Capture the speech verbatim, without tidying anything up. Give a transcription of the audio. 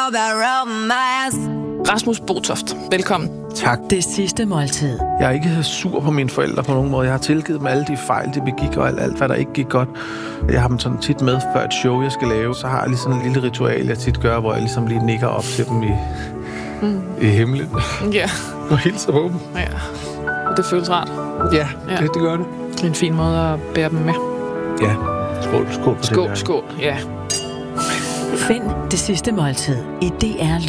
all about romance. Rasmus Botoft, velkommen. Tak. Det sidste måltid. Jeg er ikke sur på mine forældre på nogen måde. Jeg har tilgivet dem alle de fejl, de begik, og alt, alt hvad der ikke gik godt. Jeg har dem sådan tit med før et show, jeg skal lave. Så har jeg lige sådan en lille ritual, jeg tit gør, hvor jeg ligesom lige nikker op til dem i, mm. i himlen. Ja. Og hilser på dem. Ja. Og det føles rart. Ja, ja. Det, det gør det. Det er en fin måde at bære dem med. Ja. Skål, skål på skål, det. Skål, skål, ja. Find det sidste måltid i D R